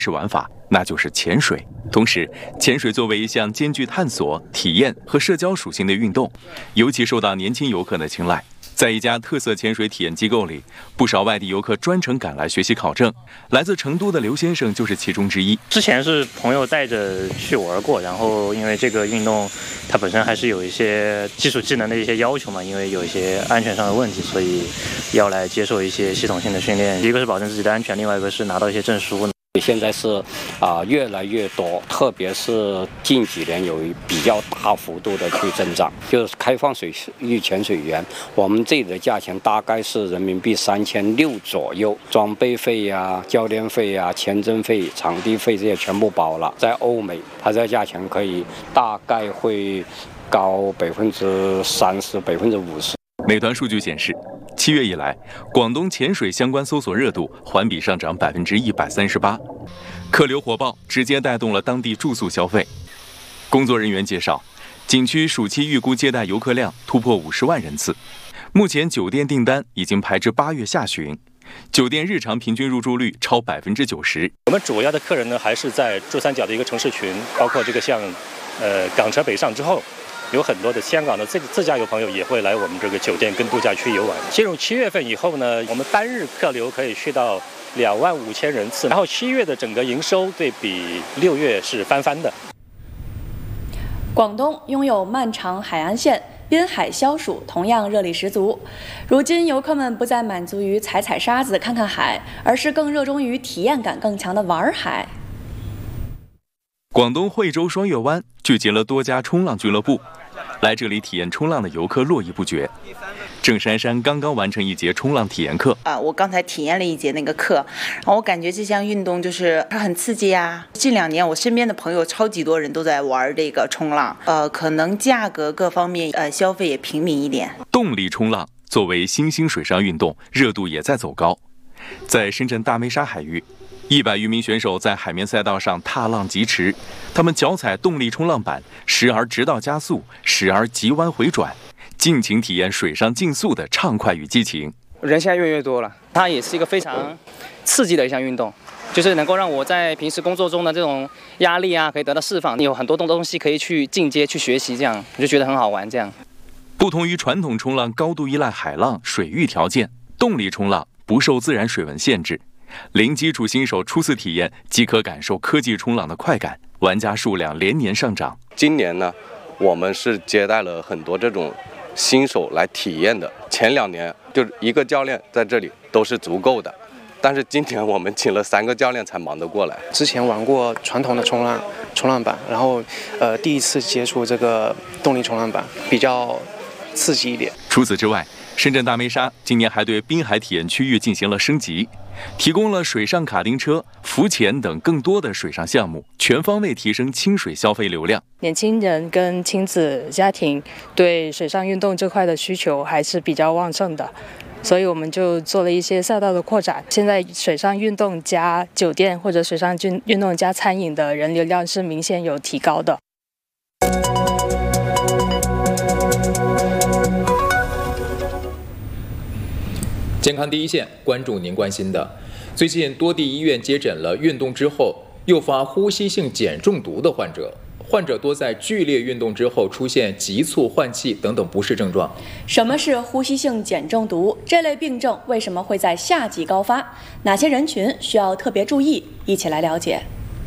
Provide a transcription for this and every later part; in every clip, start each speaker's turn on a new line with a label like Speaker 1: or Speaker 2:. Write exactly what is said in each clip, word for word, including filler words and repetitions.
Speaker 1: 式玩法，那就是潜水。同时，潜水作为一项兼具探索、体验和社交属性的运动，尤其受到年轻游客的青睐。在一家特色潜水体验机构里，不少外地游客专程赶来学习考证。来自成都的刘先生就是其中之一。
Speaker 2: 之前是朋友带着去玩过，然后因为这个运动它本身还是有一些基础技能的一些要求嘛，因为有一些安全上的问题，所以要来接受一些系统性的训练。一个是保证自己的安全，另外一个是拿到一些证书。
Speaker 3: 现在是啊、呃、越来越多，特别是近几年有比较大幅度的去增长。就是开放水域潜水员，我们这里的价钱大概是人民币三千六左右，装备费呀、教练费呀、签证费、场地费这些全部包了。在欧美，它这个价钱可以大概会高百分之三十、百分之五十。
Speaker 1: 美团数据显示，七月以来，广东潜水相关搜索热度环比上涨百分之一百三十八，客流火爆，直接带动了当地住宿消费。工作人员介绍，景区暑期预估接待游客量突破五十万人次，目前酒店订单已经排至八月下旬，酒店日常平均入住率超百分之九十。
Speaker 4: 我们主要的客人呢，还是在珠三角的一个城市群，包括这个像呃港车北上之后。有很多的香港的自自驾游朋友也会来我们这个酒店跟度假区游玩。进入七月份以后呢，我们单日客流可以去到两万五千人次，然后七月的整个营收对比六月是翻番的。
Speaker 5: 广东拥有漫长海岸线，滨海消暑同样热力十足。如今游客们不再满足于踩踩沙子、看看海，而是更热衷于体验感更强的玩海。
Speaker 1: 广东惠州双月湾聚集了多家冲浪俱乐部。来这里体验冲浪的游客络绎不绝。郑珊珊刚刚完成一节冲浪体验课
Speaker 6: 啊，我刚才体验了一节那个课，然后我感觉这项运动就是它很刺激呀。近两年我身边的朋友超级多人都在玩这个冲浪，呃，可能价格各方面呃消费也平民一点。
Speaker 1: 动力冲浪作为新兴水上运动，热度也在走高。在深圳大梅沙海域，一百余名选手在海面赛道上踏浪疾驰，他们脚踩动力冲浪板，时而直道加速，时而急弯回转，尽情体验水上竞速的畅快与激情。
Speaker 7: 人现在越来越多了，它也是一个非常刺激的一项运动，就是能够让我在平时工作中的这种压力啊，可以得到释放。你有很多东西可以去进阶去学习，这样我就觉得很好玩。这样，
Speaker 1: 不同于传统冲浪高度依赖海浪、水域条件，动力冲浪不受自然水文限制。零基础新手初次体验即可感受科技冲浪的快感，玩家数量连年上涨。
Speaker 8: 今年呢，我们是接待了很多这种新手来体验的。前两年就是一个教练在这里都是足够的，但是今年我们请了三个教练才忙得过来。
Speaker 9: 之前玩过传统的冲浪冲浪板，然后呃第一次接触这个动力冲浪板，比较刺激一点。
Speaker 1: 除此之外，深圳大梅沙今年还对滨海体验区域进行了升级，提供了水上卡丁车、浮潜等更多的水上项目，全方位提升清水消费流量。
Speaker 10: 年轻人跟亲子家庭对水上运动这块的需求还是比较旺盛的，所以我们就做了一些赛道的扩展。现在水上运动加酒店或者水上运动加餐饮的人流量是明显有提高的。
Speaker 11: 健康第一线，关注您关心的。最近多地医院接诊了运动之后诱发呼吸性碱中毒的患者，患者多在剧烈运动之后出现急促换气等等不适症状。
Speaker 5: 什么是呼吸性碱中毒？这类病症为什么会在夏季高发？哪些人群需要特别注意？一起来了解。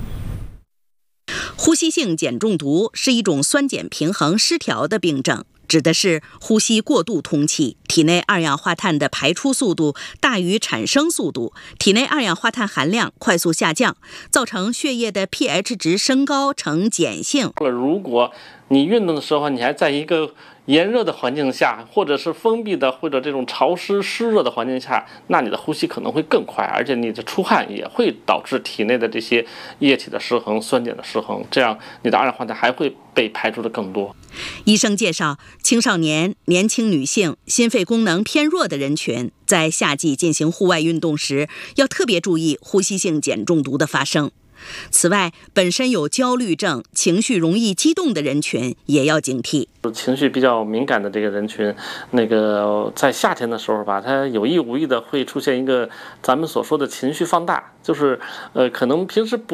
Speaker 12: 呼吸性碱中毒是一种酸碱平衡失调的病症，指的是呼吸过度通气，体内二氧化碳的排出速度大于产生速度，体内二氧化碳含量快速下降，造成血液的 pH 值升高呈碱性。
Speaker 13: 如果你运动的时候，你还在一个炎热的环境下，或者是封闭的或者这种潮湿湿热的环境下，那你的呼吸可能会更快，而且你的出汗也会导致体内的这些液体的失衡、酸碱的失衡，这样你的二氧化碳还会被排出的更多。
Speaker 12: 医生介绍，青少年、年轻女性、心肺功能偏弱的人群在夏季进行户外运动时，要特别注意呼吸性碱中毒的发生。 此外，本身有焦虑症、情绪容易激动的人群也要警惕。
Speaker 13: 情绪比较敏感的这个人群，那个在夏天的时候吧，他有意无意的会出现一个咱们所说的情绪放大，就是呃，可能平时不